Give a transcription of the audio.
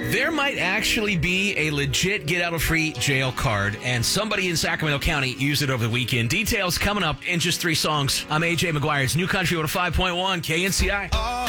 There might actually be a legit get-out-of-free jail card, and somebody in Sacramento County used it over the weekend. Details coming up in just 3 songs. I'm AJ McGuire. It's New Country 105.1 KNCI.